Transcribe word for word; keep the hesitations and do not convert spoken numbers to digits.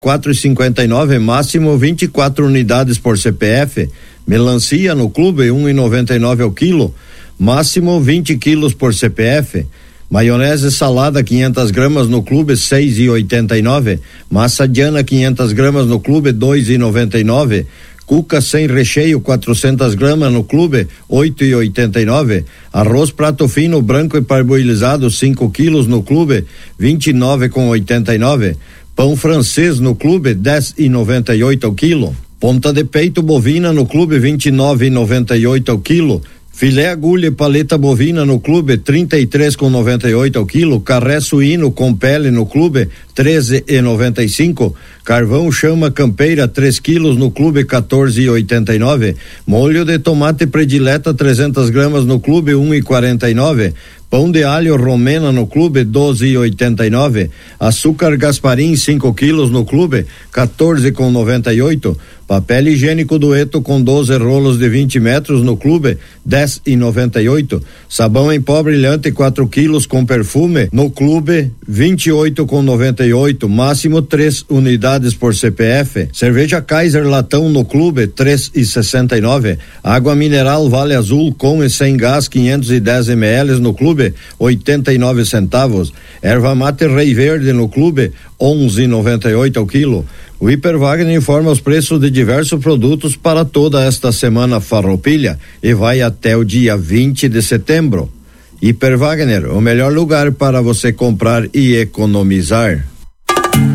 quatro e cinquenta e nove, máximo vinte e quatro unidades por C P F. Melancia no clube um e noventa e nove ao quilo, máximo vinte quilos por C P F. Maionese salada quinhentas gramas no clube seis e oitenta e nove, massa Diana quinhentas gramas no clube dois e noventa e nove, cuca sem recheio quatrocentas gramas no clube oito e oitenta e nove, arroz prato fino branco e parboilizado cinco quilos no clube vinte e nove com oitenta e nove, pão francês no clube dez e noventa e oito ao quilo, ponta de peito bovina no clube vinte e nove e noventa e oito ao quilo, filé agulha e paleta bovina no clube trinta e três com noventa e oito ao quilo, carré suíno com pele no clube treze e noventa e cinco, carvão chama campeira três quilos no clube quatorze e oitenta e nove, molho de tomate predileta trezentas gramas no clube um e quarenta e nove, pão de alho romena no clube doze e oitenta e nove, açúcar Gasparim cinco quilos no clube quatorze com noventa e oito, papel higiênico Dueto com doze rolos de vinte metros no clube dez e noventa e oito, sabão em pó brilhante quatro quilos com perfume no clube vinte e oito com noventa e oito, máximo três unidades por C P F, cerveja Kaiser latão no clube três e sessenta e nove, água mineral Vale Azul com e sem gás quinhentos e dez mililitros no clube oitenta e nove centavos, erva mate Rei Verde no clube onze e noventa e oito ao quilo. O Hiper Wagner informa os preços de diversos produtos para toda esta semana farroupilha e vai até o dia vinte de setembro. Hiper Wagner, o melhor lugar para você comprar e economizar.